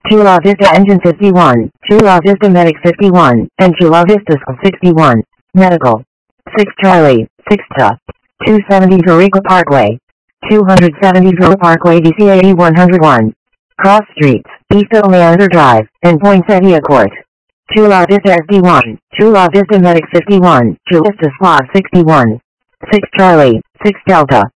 Chula Vista Engine 51, Chula Vista Medic 51, and Chula Vista School 61. Medical. 6 Charlie, 6 Ta. 270 Jericho Parkway. 270 Jericho Parkway DCAE 101. Cross Streets, East Oleander Drive, and Poinsettia Court. Chula Vista SD1, Chula Vista Medic 51, Chula Vista Squad 61. 6 Charlie, 6 Delta.